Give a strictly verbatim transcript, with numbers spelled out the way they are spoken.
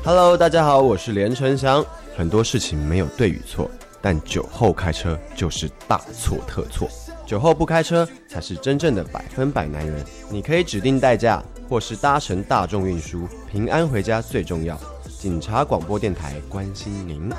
Hello， 大家好，我是连晨翔。很多事情没有对与错，但酒后开车就是大错特错。酒后不开车才是真正的百分百男人。你可以指定代驾，或是搭乘大众运输，平安回家最重要。警察广播电台关心您。